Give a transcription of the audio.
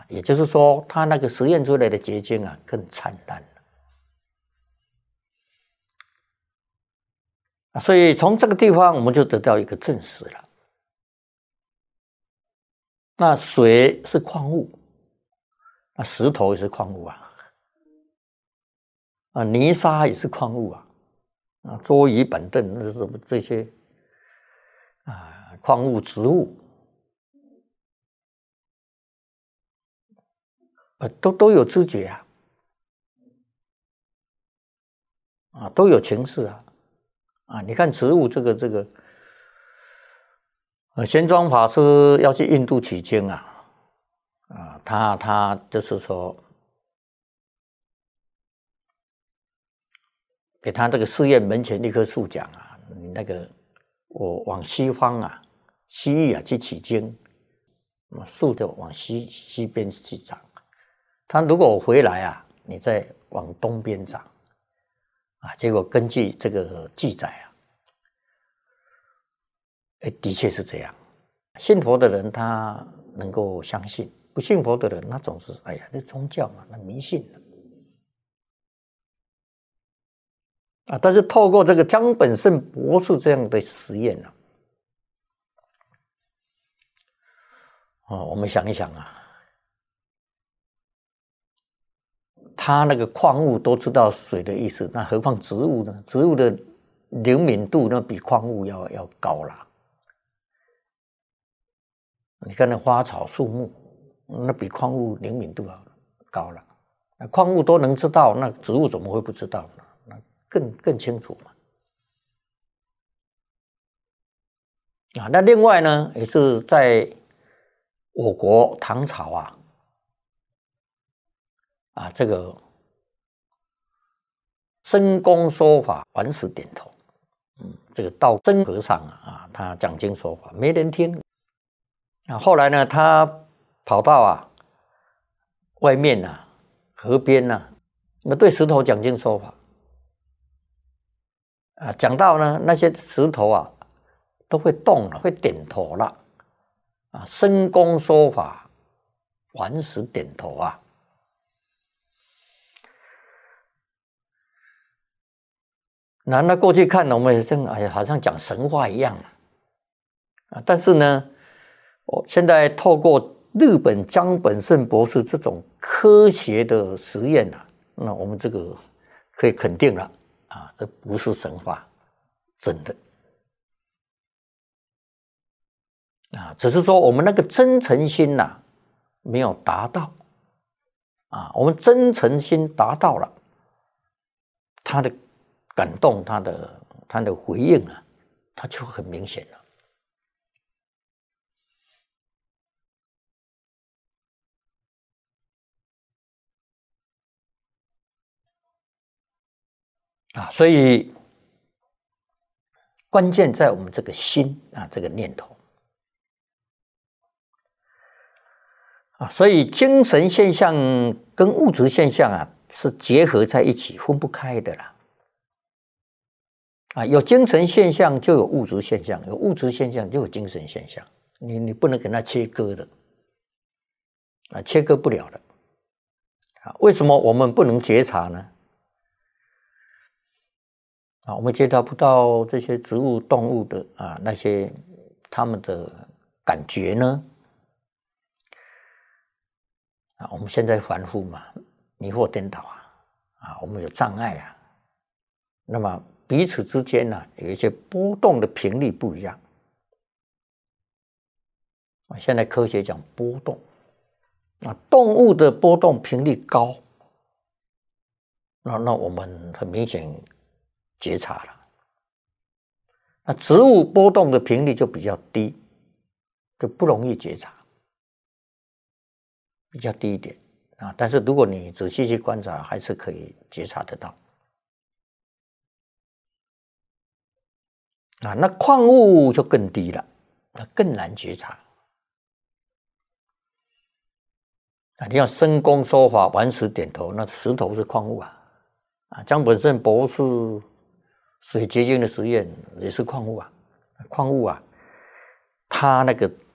也就是说，它那个实验出来的结晶啊更灿烂了。所以从这个地方我们就得到一个证实了。那水是矿物，那石头也是矿物泥沙也是矿物桌椅板凳那是这些矿物植物都有知觉都有情绪你看植物这个玄奘法师要去印度取经他就是说给他这个寺院门前一棵树讲你那个我往西方西域去取经，树就往西边去长。他如果我回来你再往东边长结果根据这个记载的确是这样。信佛的人他能够相信，不信佛的人他总是那宗教嘛，那迷信但是透过这个江本胜博士这样的实验我们想一想他那个矿物都知道水的意思，那何况植物呢？植物的灵敏度那比矿物要高了。你看那花草树木，那比矿物灵敏度高了。那矿物都能知道，那植物怎么会不知道呢？那更清楚嘛。那另外呢，也是在我国唐朝这个真公说法，顽石点头。这个道真和尚他讲经说法，没人听。后来呢，他跑到外面河边那对石头讲经说法讲到呢那些石头都会动了，会点头了真公说法，顽石点头那过去看我们也像好像讲神话一样但是呢现在透过日本江本胜博士这种科学的实验那我们这个可以肯定了这不是神话，真的只是说我们那个真诚心没有达到我们真诚心达到了，他的感动，他的回应他就很明显了。所以关键在我们这个心这个念头所以精神现象跟物质现象是结合在一起，分不开的啦。有精神现象就有物质现象，有物质现象就有精神现象，你不能给它切割的切割不了的为什么我们不能觉察呢？我们觉察不到这些植物动物的那些他们的感觉呢我们现在凡夫嘛，迷惑颠倒我们有障碍那么彼此之间有一些波动的频率不一样现在科学讲波动动物的波动频率高那我们很明显觉察了那植物波动的频率就比较低，就不容易觉察，比较低一点但是如果你仔细去观察，还是可以觉察得到那矿物就更低了，更难觉察你要真公说法，顽石点头，那石头是矿物江本胜博士水结晶的实验也是矿物矿物它那个